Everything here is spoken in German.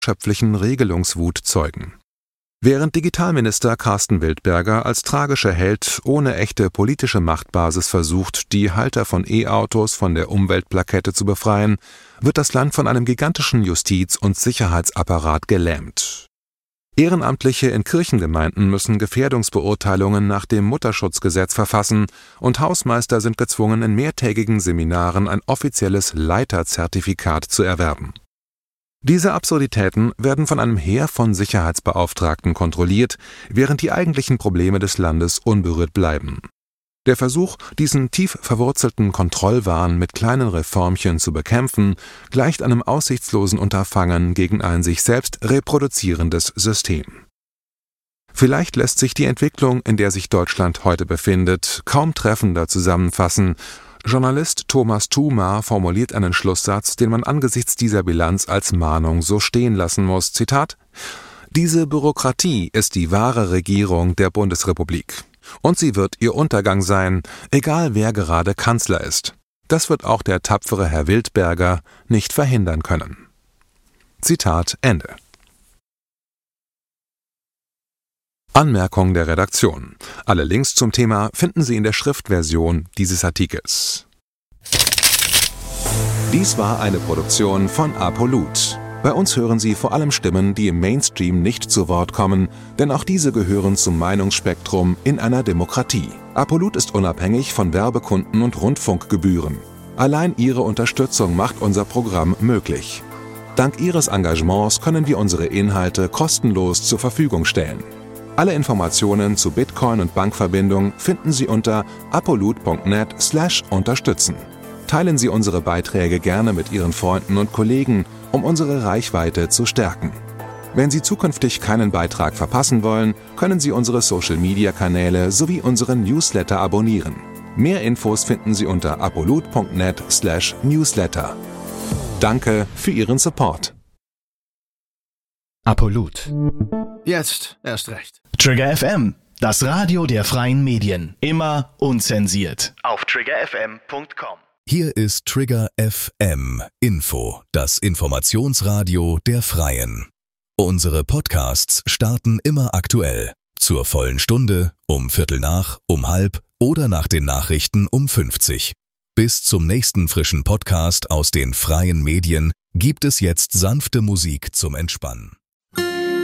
schöpflichen Regelungswut zeugen. Während Digitalminister Carsten Wildberger als tragischer Held ohne echte politische Machtbasis versucht, die Halter von E-Autos von der Umweltplakette zu befreien, wird das Land von einem gigantischen Justiz- und Sicherheitsapparat gelähmt. Ehrenamtliche in Kirchengemeinden müssen Gefährdungsbeurteilungen nach dem Mutterschutzgesetz verfassen und Hausmeister sind gezwungen, in mehrtägigen Seminaren ein offizielles Leiterzertifikat zu erwerben. Diese Absurditäten werden von einem Heer von Sicherheitsbeauftragten kontrolliert, während die eigentlichen Probleme des Landes unberührt bleiben. Der Versuch, diesen tief verwurzelten Kontrollwahn mit kleinen Reformchen zu bekämpfen, gleicht einem aussichtslosen Unterfangen gegen ein sich selbst reproduzierendes System. Vielleicht lässt sich die Entwicklung, in der sich Deutschland heute befindet, kaum treffender zusammenfassen. Journalist Thomas Thumer formuliert einen Schlusssatz, den man angesichts dieser Bilanz als Mahnung so stehen lassen muss. Zitat: »Diese Bürokratie ist die wahre Regierung der Bundesrepublik. Und sie wird ihr Untergang sein, egal wer gerade Kanzler ist. Das wird auch der tapfere Herr Wildberger nicht verhindern können.« Zitat Ende. Anmerkung der Redaktion. Alle Links zum Thema finden Sie in der Schriftversion dieses Artikels. Dies war eine Produktion von Apolut. Bei uns hören Sie vor allem Stimmen, die im Mainstream nicht zu Wort kommen, denn auch diese gehören zum Meinungsspektrum in einer Demokratie. Apolut ist unabhängig von Werbekunden und Rundfunkgebühren. Allein Ihre Unterstützung macht unser Programm möglich. Dank Ihres Engagements können wir unsere Inhalte kostenlos zur Verfügung stellen. Alle Informationen zu Bitcoin und Bankverbindung finden Sie unter apolut.net/unterstützen. Teilen Sie unsere Beiträge gerne mit Ihren Freunden und Kollegen, um unsere Reichweite zu stärken. Wenn Sie zukünftig keinen Beitrag verpassen wollen, können Sie unsere Social-Media-Kanäle sowie unseren Newsletter abonnieren. Mehr Infos finden Sie unter apolut.net/newsletter. Danke für Ihren Support. Apolut. Jetzt erst recht. Trigger FM, das Radio der freien Medien. Immer unzensiert. Auf triggerfm.com. Hier ist Trigger FM Info, das Informationsradio der Freien. Unsere Podcasts starten immer aktuell. Zur vollen Stunde, um 15:15, um 16:30 oder nach den Nachrichten um 50. Bis zum nächsten frischen Podcast aus den freien Medien gibt es jetzt sanfte Musik zum Entspannen.